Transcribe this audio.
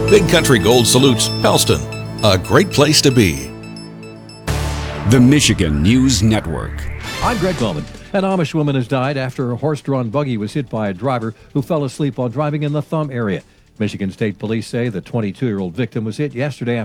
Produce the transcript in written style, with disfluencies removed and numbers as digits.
Big Country Gold salutes Pellston, a great place to be. The Michigan News Network. I'm Greg Bowman. An Amish woman has died after a horse-drawn buggy was hit by a driver who fell asleep while driving in the Thumb area. Michigan State Police say the 22-year-old victim was hit yesterday